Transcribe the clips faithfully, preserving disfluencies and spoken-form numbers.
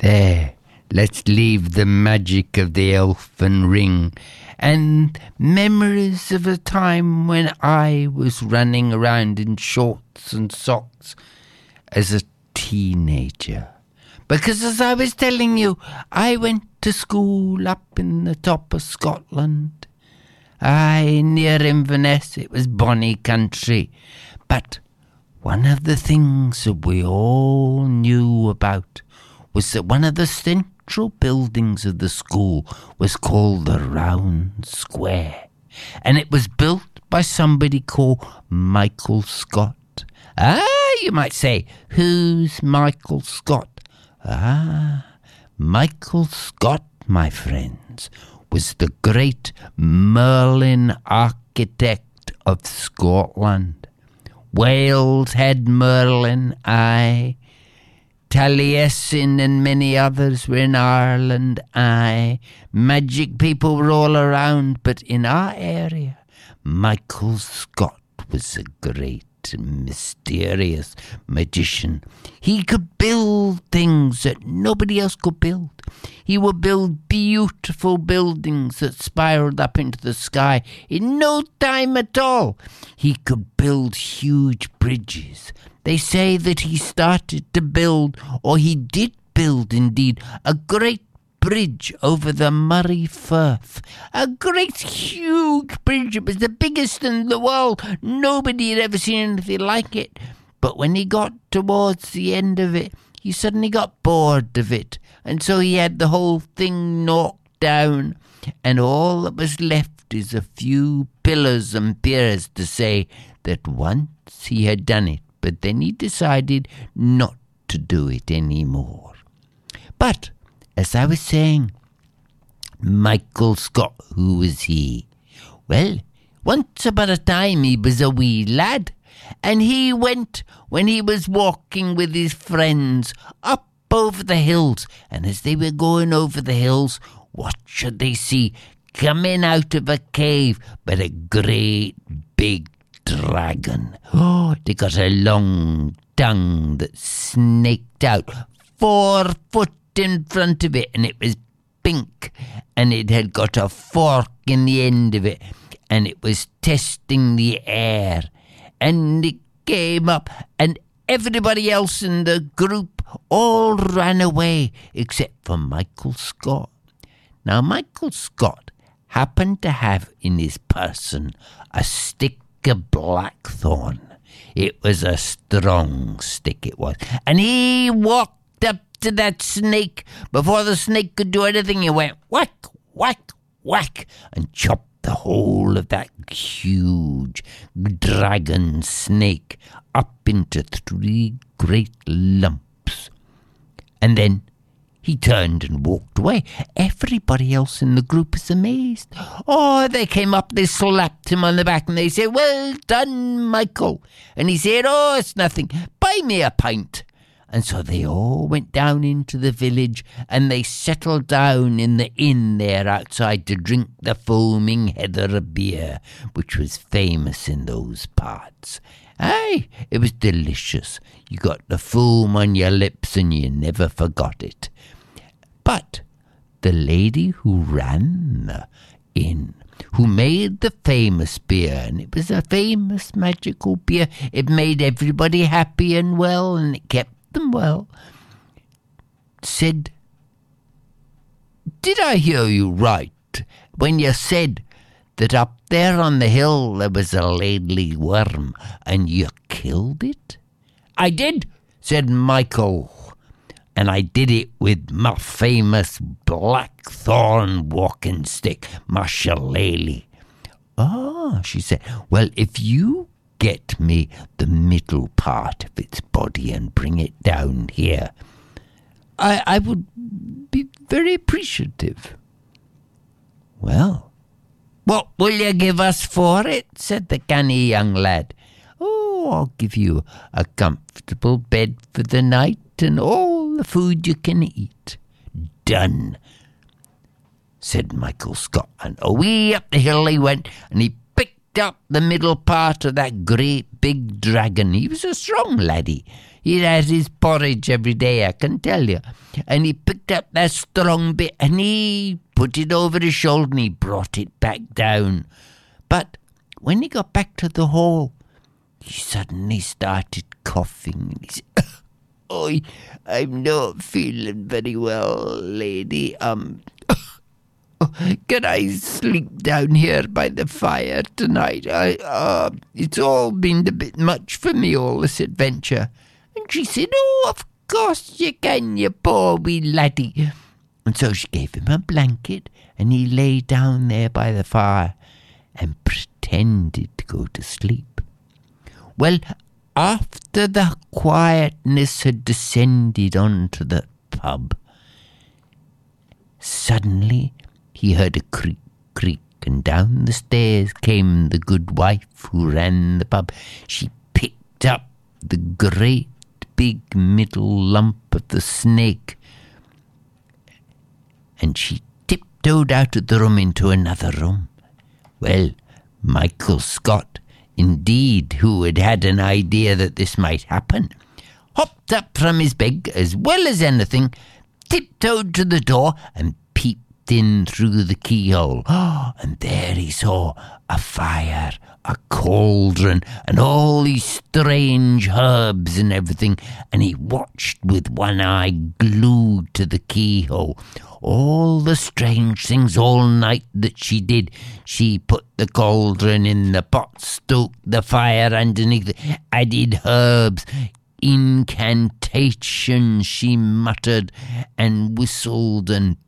There, let's leave the magic of the elfin ring and memories of a time when I was running around in shorts and socks as a teenager. Because as I was telling you, I went to school up in the top of Scotland. Aye, near Inverness, it was bonny country. But one of the things that we all knew about was that one of the central buildings of the school was called the Round Square. And it was built by somebody called Michael Scott. Ah, you might say, who's Michael Scott? Ah, Michael Scott, my friends, was the great Merlin architect of Scotland. Wales had Merlin, aye. Taliesin and many others were in Ireland, aye. Magic people were all around, but in our area, Michael Scott was a great mysterious magician. He could build things that nobody else could build. He would build beautiful buildings that spiraled up into the sky in no time at all. He could build huge bridges. They say that he started to build, or he did build indeed, a great bridge over the Murray Firth. A great, huge bridge. It was the biggest in the world. Nobody had ever seen anything like it. But when he got towards the end of it, he suddenly got bored of it. And so he had the whole thing knocked down. And all that was left is a few pillars and piers to say that once he had done it. But then he decided not to do it anymore. But as I was saying, Michael Scott, who was he? Well, once upon a time he was a wee lad, and he went when he was walking with his friends up over the hills, and as they were going over the hills, what should they see coming out of a cave but a great big dragon? Oh, they got a long tongue that snaked out four foot in front of it, and it was pink, and it had got a fork in the end of it, and it was testing the air, and it came up, and everybody else in the group all ran away except for Michael Scott. Now Michael Scott happened to have in his person a stick of blackthorn. It was a strong stick, it was, and he walked up to that snake. Before the snake could do anything, he went whack, whack, whack, and chopped the whole of that huge dragon snake up into three great lumps. And then he turned and walked away. Everybody else in the group was amazed. Oh, they came up, they slapped him on the back, and they said, "Well done, Michael." And he said, "Oh, it's nothing. Buy me a pint." And so they all went down into the village, and they settled down in the inn there outside to drink the foaming heather of beer, which was famous in those parts. Aye, it was delicious. You got the foam on your lips, and you never forgot it. But the lady who ran the inn, who made the famous beer, and it was a famous magical beer, it made everybody happy and well, and it kept them well, said, "Did I hear you right when you said that up there on the hill there was a ladly worm and you killed it?" "I did," said Michael, "and I did it with my famous blackthorn walking stick, my shillelagh." "Ah," she said, "well, if you get me the middle part of its body and bring it down here, I, I would be very appreciative." "Well, what will you give us for it?" said the canny young lad. "Oh, I'll give you a comfortable bed for the night and all the food you can eat." "Done," said Michael Scott, and away up the hill he went, and he picked picked up the middle part of that great big dragon. He was a strong laddie. He had his porridge every day, I can tell you. And he picked up that strong bit and he put it over his shoulder and he brought it back down. But when he got back to the hall, he suddenly started coughing. And he said, "Oh, I'm not feeling very well, lady. Um, can I sleep down here by the fire tonight? I, uh, it's all been a bit much for me, all this adventure." And she said, "Oh, of course you can, you poor wee laddie." And so she gave him a blanket, and he lay down there by the fire and pretended to go to sleep. Well, after the quietness had descended onto the pub, suddenly he heard a creak, creak, and down the stairs came the good wife who ran the pub. She picked up the great big middle lump of the snake, and she tiptoed out of the room into another room. Well, Michael Scott, indeed, who had had an idea that this might happen, hopped up from his bed as well as anything, tiptoed to the door and peeped in through the keyhole. Oh, and there he saw a fire, a cauldron, and all these strange herbs and everything, and he watched with one eye glued to the keyhole. All the strange things all night that she did. She put the cauldron in the pot, stoked the fire underneath it, added herbs, incantations she muttered and whistled and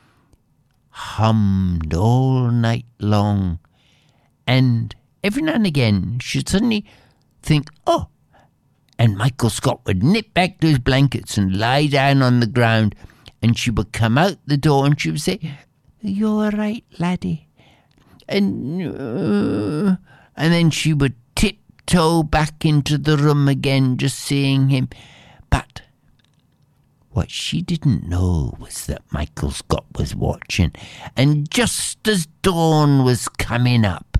hummed all night long. And every now and again she'd suddenly think, "Oh," and Michael Scott would nip back to his blankets and lie down on the ground, and she would come out the door and she would say, "You're right, laddie." And, uh, and then she would tiptoe back into the room again, just seeing him. But what she didn't know was that Michael Scott was watching, and just as dawn was coming up,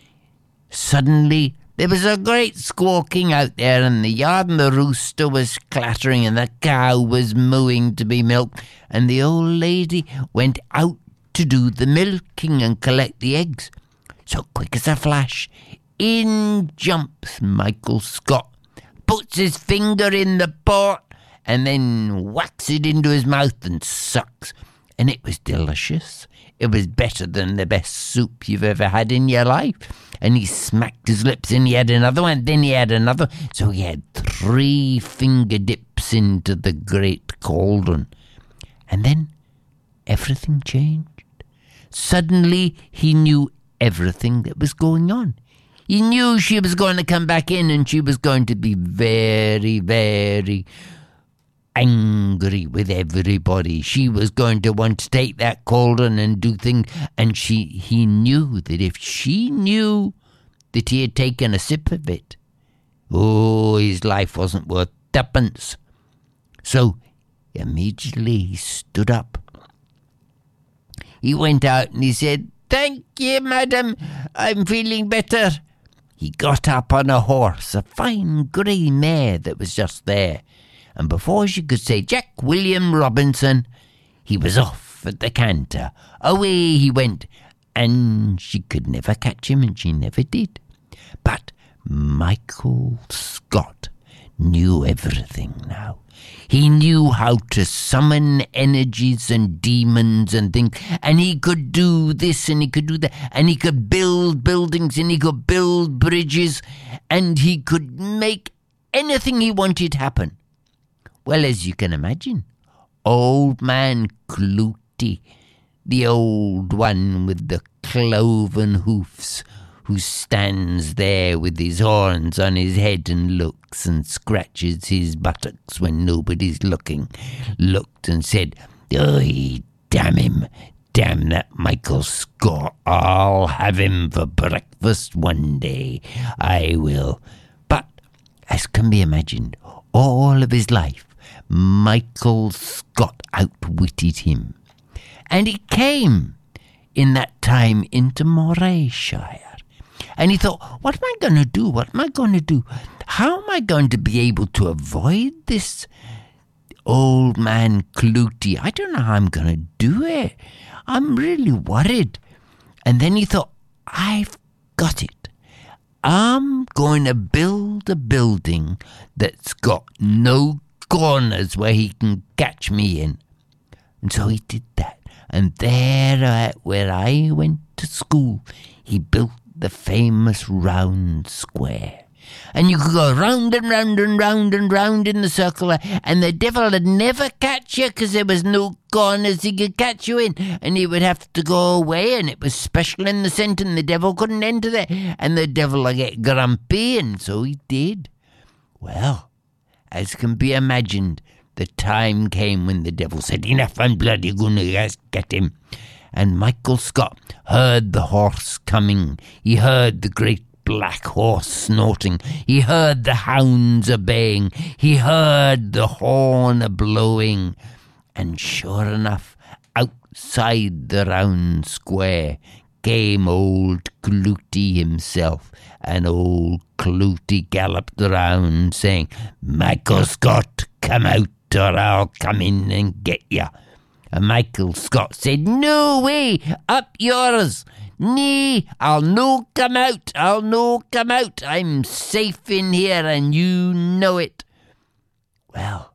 suddenly there was a great squawking out there in the yard, and the rooster was clattering, and the cow was mooing to be milked, and the old lady went out to do the milking and collect the eggs. So quick as a flash, in jumps Michael Scott, puts his finger in the pot, and then whacks it into his mouth and sucks. And it was delicious. It was better than the best soup you've ever had in your life. And he smacked his lips and he had another one. Then he had another. So he had three finger dips into the great cauldron. And then everything changed. Suddenly he knew everything that was going on. He knew she was going to come back in and she was going to be very, very angry with everybody. She was going to want to take that cauldron and do things, and she he knew that if she knew that he had taken a sip of it, oh, his life wasn't worth twopence. So immediately he stood up. He went out and he said, "Thank you, madam, I'm feeling better." He got up on a horse, a fine grey mare that was just there, and before she could say Jack William Robinson, he was off at the canter. Away he went, and she could never catch him, and she never did. But Michael Scott knew everything now. He knew how to summon energies and demons and things, and he could do this and he could do that, and he could build buildings and he could build bridges, and he could make anything he wanted happen. Well, as you can imagine, Old Man Clooty, the old one with the cloven hoofs, who stands there with his horns on his head and looks and scratches his buttocks when nobody's looking, looked and said, "Oi, damn him, damn that Michael Scott, I'll have him for breakfast one day, I will." But, as can be imagined, all of his life, Michael Scott outwitted him. And he came in that time into Morayshire. And he thought, what am I going to do? What am I going to do? How am I going to be able to avoid this old man Clootie? I don't know how I'm going to do it. I'm really worried. And then he thought, I've got it. I'm going to build a building that's got no corners where he can catch me in. And so he did that. And there, uh, where I went to school, he built the famous round square. And you could go round and round and round and round in the circle, and the devil would never catch you because there was no corners he could catch you in, and he would have to go away, and it was special in the centre, and the devil couldn't enter there, and the devil would get grumpy, and so he did. Well, as can be imagined, the time came when the devil said, enough, I'm bloody gonna get him. And Michael Scott heard the horse coming. He heard the great black horse snorting. He heard the hounds obeying. He heard the horn a-blowing. And sure enough, outside the round square came old Clootie himself. And old Clootie galloped around saying, Michael Scott, come out or I'll come in and get ya. And Michael Scott said, no way, up yours. Nee, I'll no come out, I'll no come out. I'm safe in here and you know it. Well,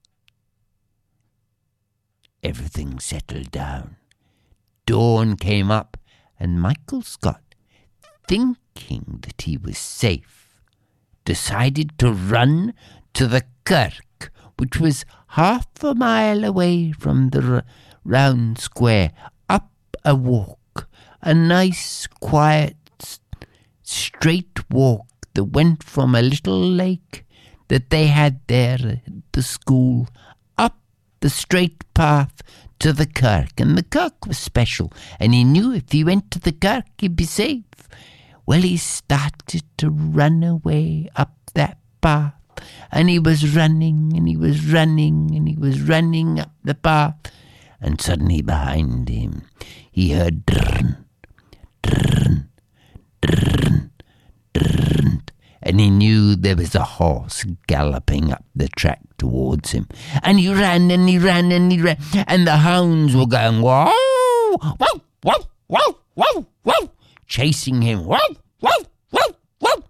everything settled down. Dawn came up and Michael Scott, thinking that he was safe, decided to run to the kirk, which was half a mile away from the r- round square, up a walk, a nice, quiet, straight walk that went from a little lake that they had there at the school, up the straight path to the kirk. And the kirk was special, and he knew if he went to the kirk he'd be safe. Well, he started to run away up that path. And he was running, and he was running, and he was running up the path. And suddenly behind him, he heard drrrn, drrrn, drrrn, drrrn. And he knew there was a horse galloping up the track towards him. And he ran, and he ran, and he ran. And the hounds were going, wow, wow, wow, wow, wow, wow, chasing him, wow, wow, wow, wow,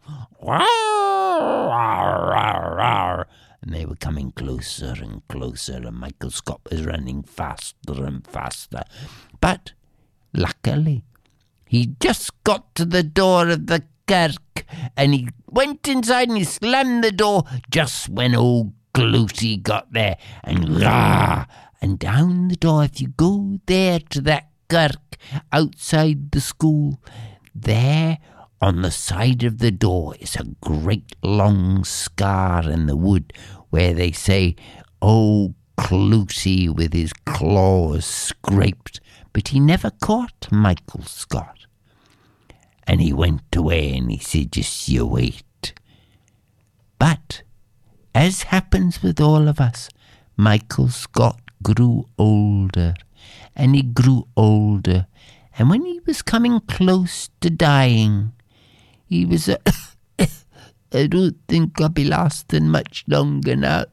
wow. And they were coming closer and closer, and Michael Scott was running faster and faster. But luckily, he just got to the door of the kirk, and he went inside and he slammed the door just when old Clootie got there. And rah! And down the door, if you go there to that kirk outside the school, there on the side of the door is a great long scar in the wood where they say, oh, Clootie with his claws scraped, but he never caught Michael Scott. And he went away and he said, just you wait. But, as happens with all of us, Michael Scott grew older and he grew older. And when he was coming close to dying, he was a, I don't think I'll be lasting much longer now.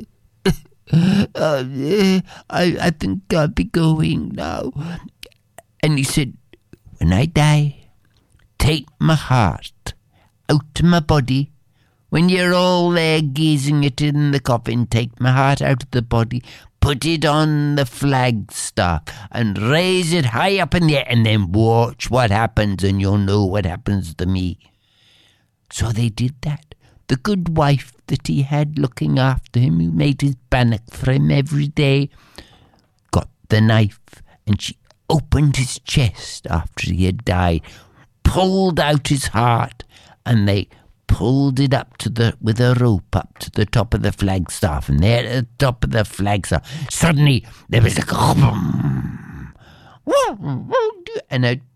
uh, I, I think I'll be going now. And he said, when I die, take my heart out of my body. When you're all there gazing at it in the coffin, take my heart out of the body, put it on the flagstaff and raise it high up in the air, and then watch what happens, and you'll know what happens to me. So they did that. The good wife that he had looking after him, who made his bannock for him every day, got the knife, and she opened his chest after he had died, pulled out his heart, and they pulled it up to the with a rope up to the top of the flagstaff. And there at the top of the flagstaff, suddenly there was a and a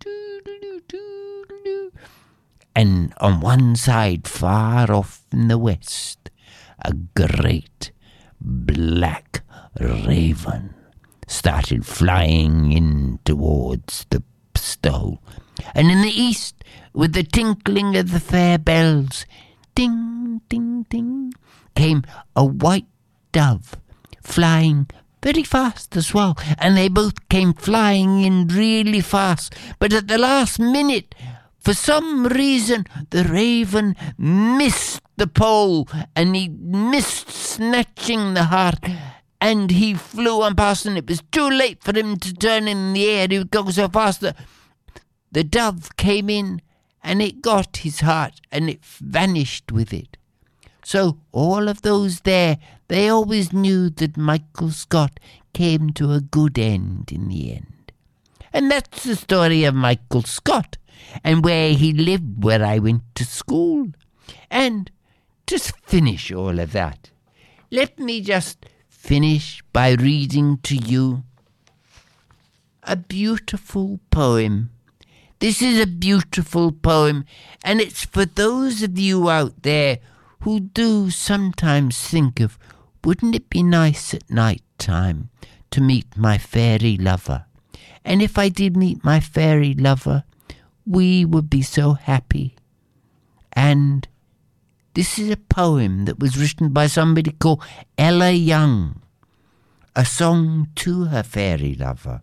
and on one side, far off in the west, a great black raven started flying in towards the stove. And in the east, with the tinkling of the fair bells, ding, ding, ding, came a white dove, flying very fast as well. And they both came flying in really fast. But at the last minute, for some reason, the raven missed the pole, and he missed snatching the heart, and he flew on past, and it was too late for him to turn in the air. He would go so fast that the dove came in, and it got his heart, and it vanished with it. So all of those there, they always knew that Michael Scott came to a good end in the end. And that's the story of Michael Scott, and where he lived, where I went to school. And to finish all of that, let me just finish by reading to you a beautiful poem. This is a beautiful poem, and it's for those of you out there who do sometimes think of, wouldn't it be nice at night time to meet my fairy lover? And if I did meet my fairy lover, we would be so happy. And this is a poem that was written by somebody called Ella Young, a song to her fairy lover.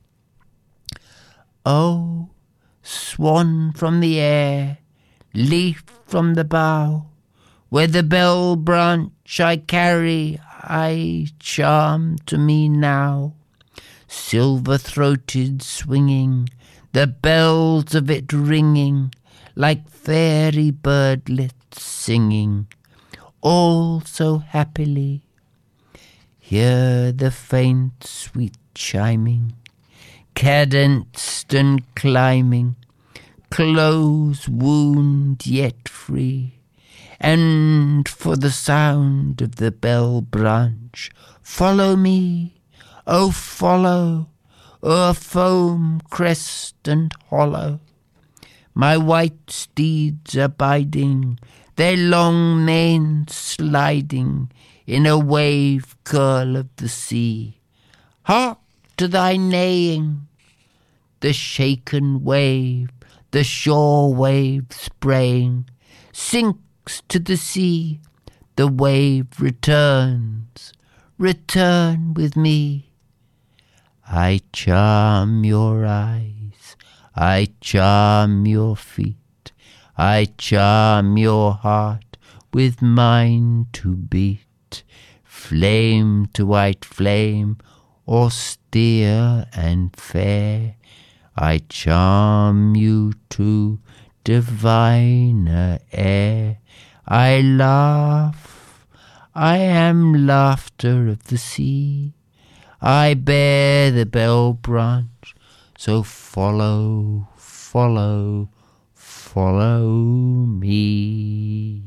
Oh, swan from the air, leaf from the bough, where the bell branch I carry, I charm to me now. Silver-throated swinging, the bells of it ringing, like fairy birdlets singing, all so happily. Hear the faint sweet chiming, cadenced and climbing, close wound yet free. And for the sound of the bell branch, follow me, oh follow, o'er foam crest and hollow. My white steeds abiding, their long manes sliding in a wave curl of the sea. Hark to thy neighing, the shaken wave, the shore wave spraying, sinks to the sea, the wave returns, return with me. I charm your eyes, I charm your feet, I charm your heart with mine to beat. Flame to white flame, austere and fair, I charm you to diviner air. I laugh, I am laughter of the sea, I bear the bell branch, so follow, follow, follow me.